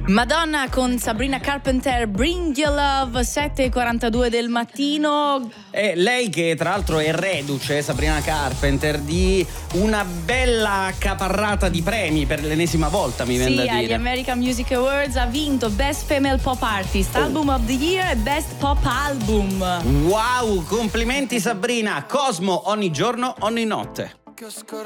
Madonna con Sabrina Carpenter, Bring Your Love, 7:42 del mattino. E lei che tra l'altro è reduce, Sabrina Carpenter, di una bella accaparrata di premi per l'ennesima volta, mi viene da dire. Sì, agli American Music Awards ha vinto Best Female Pop Artist, Album of the Year e Best Pop Album. Wow, complimenti Sabrina. Cosmo ogni giorno, ogni notte.